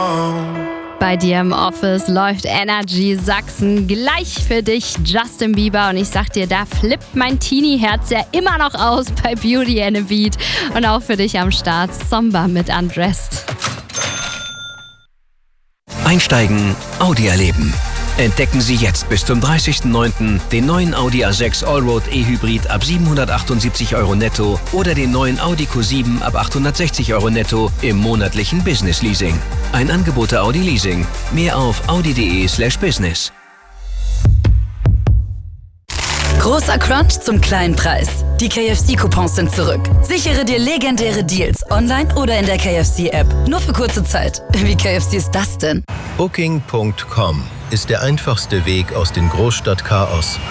Bei dir im Office läuft Energy Sachsen. Gleich für dich Justin Bieber. Und ich sag dir, da flippt mein Teenie-Herz ja immer noch aus bei Beauty and the Beat. Und auch für dich am Start Somba mit Undressed. Einsteigen, Audi erleben. Entdecken Sie jetzt bis zum 30.09. den neuen Audi A6 Allroad E-Hybrid ab 778 € netto oder den neuen Audi Q7 ab 860 € netto im monatlichen Business Leasing. Ein Angebot der Audi Leasing. Mehr auf audi.de/business. Großer Crunch zum kleinen Preis. Die KFC-Coupons sind zurück. Sichere dir legendäre Deals online oder in der KFC-App. Nur für kurze Zeit. Wie KFC ist das denn? Booking.com ist der einfachste Weg aus dem Großstadtchaos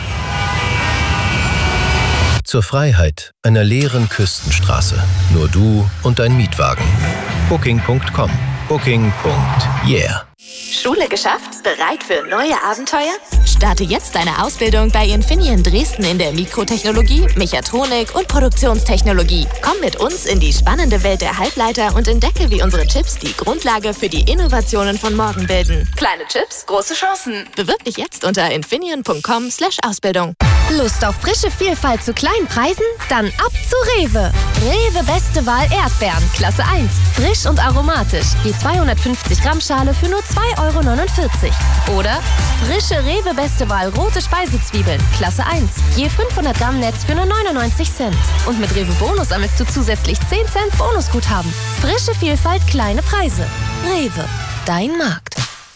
zur Freiheit einer leeren Küstenstraße. Nur du und dein Mietwagen. Booking.com. Booking.yeah. Schule geschafft? Bereit für neue Abenteuer? Starte jetzt deine Ausbildung bei Infineon Dresden in der Mikrotechnologie, Mechatronik und Produktionstechnologie. Komm mit uns in die spannende Welt der Halbleiter und entdecke, wie unsere Chips die Grundlage für die Innovationen von morgen bilden. Kleine Chips, große Chancen. Bewirb dich jetzt unter infineon.com/Ausbildung. Lust auf frische Vielfalt zu kleinen Preisen? Dann ab zu Rewe. Rewe beste Wahl Erdbeeren, Klasse 1. Frisch und aromatisch. Die 250 Gramm Schale für nur 2,49 €. Oder frische Rewe beste Wahl rote Speisezwiebeln, Klasse 1. Je 500 Gramm Netz für nur 99 Cent. Und mit Rewe Bonus sammelst du zusätzlich 10 Cent Bonusguthaben. Frische Vielfalt, kleine Preise. Rewe, dein Markt.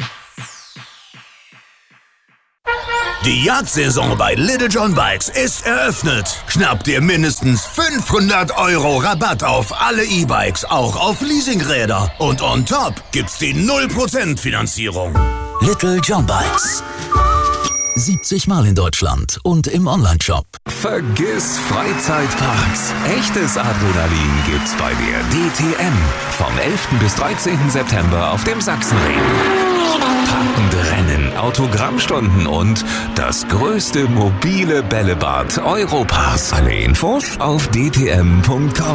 Die Jagdsaison bei Little John Bikes ist eröffnet. Schnapp dir mindestens 500 € Rabatt auf alle E-Bikes, auch auf Leasingräder. Und on top gibt's die 0% Finanzierung. Little John Bikes. 70 Mal in Deutschland und im Onlineshop. Vergiss Freizeitparks. Echtes Adrenalin gibt's bei der DTM. Vom 11. bis 13. September auf dem Sachsenring. Packende Rennen, Autogrammstunden und das größte mobile Bällebad Europas. Alle Infos auf dtm.com.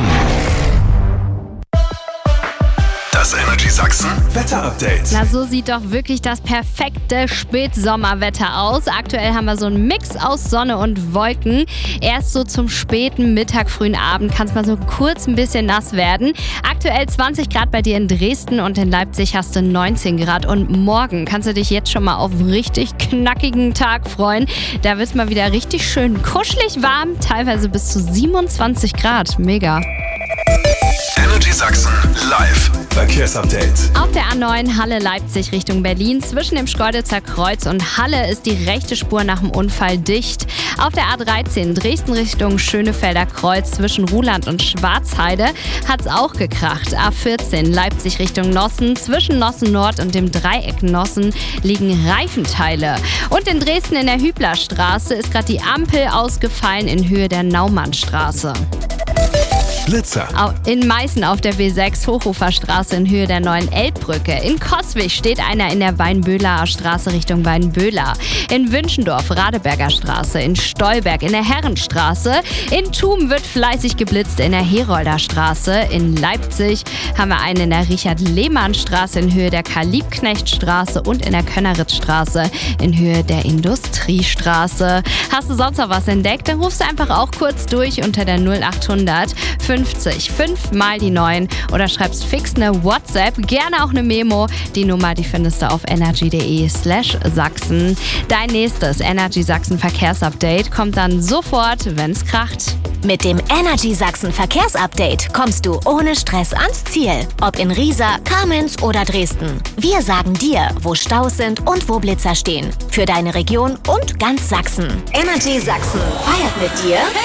Das Energy Sachsen Wetterupdate. Na, so sieht doch wirklich das perfekte Spätsommerwetter aus. Aktuell haben wir so einen Mix aus Sonne und Wolken. Erst so zum späten Mittag, frühen Abend kann es mal so kurz ein bisschen nass werden. Aktuell 20 Grad bei dir in Dresden und in Leipzig hast du 19 Grad. Und morgen kannst du dich jetzt schon mal auf einen richtig knackigen Tag freuen. Da wird es mal wieder richtig schön kuschelig warm, teilweise bis zu 27 Grad. Mega. Energy Sachsen live Verkehrsupdate. Auf der A9 Halle-Leipzig Richtung Berlin zwischen dem Schkeuditzer Kreuz und Halle ist die rechte Spur nach dem Unfall dicht. Auf der A13 Dresden Richtung Schönefelder Kreuz zwischen Ruhland und Schwarzheide hat's auch gekracht. A14 Leipzig Richtung Nossen zwischen Nossen Nord und dem Dreieck Nossen liegen Reifenteile. Und in Dresden in der Hüblerstraße ist gerade die Ampel ausgefallen in Höhe der Naumannstraße. Blitzer. In Meißen auf der B6 Hochuferstraße in Höhe der neuen Elbbrücke. In Coswig steht einer in der Weinböhler Straße Richtung Weinböhler. In Wünschendorf Radeberger Straße. In Stolberg in der Herrenstraße. In Thum wird fleißig geblitzt in der Herolder Straße. In Leipzig haben wir einen in der Richard-Lehmann-Straße in Höhe der Karl-Liebknecht-Straße und in der Könneritzstraße in Höhe der Industriestraße. Hast du sonst noch was entdeckt? Dann rufst du einfach auch kurz durch unter der 0800 50 5 mal die 9 oder schreibst fix eine WhatsApp, gerne auch eine Memo. Die Nummer, die findest du auf energy.de/Sachsen. Dein nächstes Energy Sachsen Verkehrsupdate kommt dann sofort, wenn's kracht. Mit dem Energy Sachsen Verkehrsupdate kommst du ohne Stress ans Ziel. Ob in Riesa, Kamenz oder Dresden. Wir sagen dir, wo Staus sind und wo Blitzer stehen. Für deine Region und ganz Sachsen. Energy Sachsen feiert mit dir